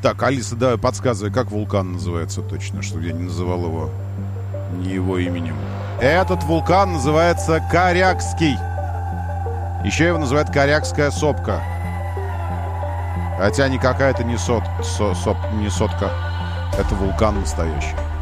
Так, Алиса, давай подсказывай, как вулкан называется точно, чтобы я не называл его не его именем. Этот вулкан называется Корякский. Еще его называют Корякская сопка. Хотя никакая это не сотка. Это вулкан настоящий.